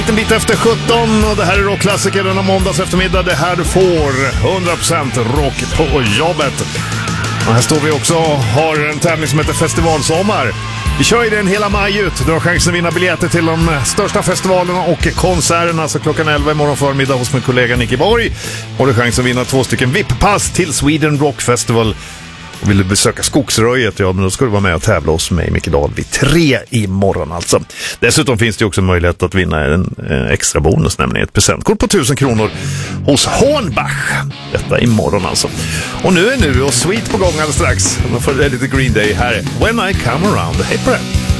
En bit efter 17 och det här är rockklassiker denna måndags eftermiddag. Det här du får 100% rock på jobbet. Och här står vi också och har en tävling som heter Festivalsommar. Vi kör ju den hela maj ut. Du har chansen att vinna biljetter till de största festivalerna och konserterna. Så klockan 11 imorgon förmiddag hos min kollega Nicky Borg. Och du har chansen att vinna 2 stycken VIP-pass till Sweden Rock Festival. Och vill du besöka Skogsröjet, ja, men då ska du vara med och tävla hos mig, Micke Dahl, vid 3 imorgon alltså. Dessutom finns det också möjlighet att vinna en extra bonus, nämligen ett presentkort på 1000 kronor hos Hornbach. Detta imorgon alltså. Och nu är och Sweet på gång alldeles strax. Man får det lite Green Day här. When I Come Around. Hej på det!